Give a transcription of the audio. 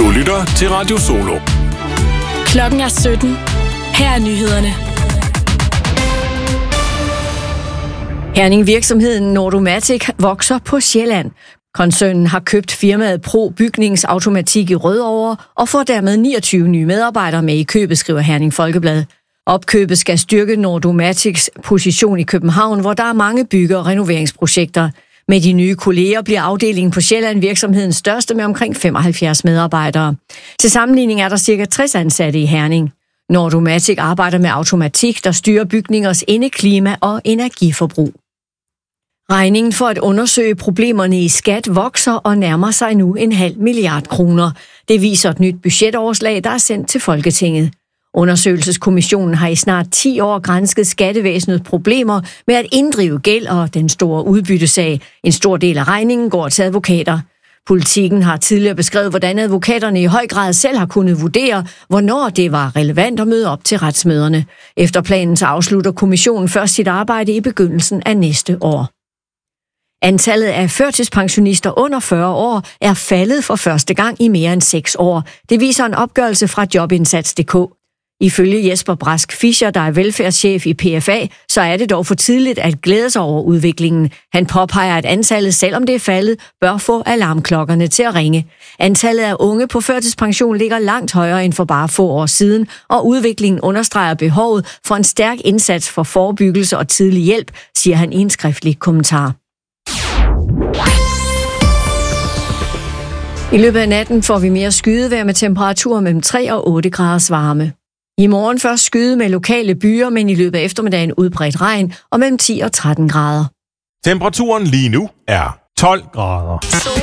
lytter til Radio Solo. Klokken er 17. Her er nyhederne. Herning-virksomheden Nordomatic vokser på Sjælland. Koncernen har købt firmaet Pro Bygningsautomatik i Rødovre og får dermed 29 nye medarbejdere med i købet, skriver Herning Folkeblad. Opkøbet skal styrke Nordomatics position i København, hvor der er mange bygge- og renoveringsprojekter. Med de nye kolleger bliver afdelingen på Sjælland virksomhedens største med omkring 75 medarbejdere. Til sammenligning er der ca. 60 ansatte i Herning. Nordomatic arbejder med automatik, der styrer bygningers indeklima og energiforbrug. Regningen for at undersøge problemerne i skat vokser og nærmer sig nu 0,5 milliard kroner. Det viser et nyt budgetoverslag, der er sendt til Folketinget. Undersøgelseskommissionen har i snart 10 år gransket skattevæsenets problemer med at inddrive gæld og den store udbyttesag. En stor del af regningen går til advokater. Politikken har tidligere beskrevet, hvordan advokaterne i høj grad selv har kunnet vurdere, hvornår det var relevant at møde op til retsmøderne. Efter planen så afslutter kommissionen først sit arbejde i begyndelsen af næste år. Antallet af førtidspensionister under 40 år er faldet for første gang i mere end 6 år. Det viser en opgørelse fra Jobindsats.dk. Ifølge Jesper Brask Fischer, der er velfærdschef i PFA, så er det dog for tidligt at glæde sig over udviklingen. Han påpeger, at antallet, selvom det er faldet, bør få alarmklokkerne til at ringe. Antallet af unge på førtidspension ligger langt højere end for bare få år siden, og udviklingen understreger behovet for en stærk indsats for forebyggelse og tidlig hjælp, siger han i en skriftlig kommentar. I løbet af natten får vi mere skydevejr med temperaturer mellem 3 og 8 graders varme. I morgen først skyde med lokale byer, men i løbet af eftermiddagen udbredt regn og mellem 10 og 13 grader. Temperaturen lige nu er 12 grader.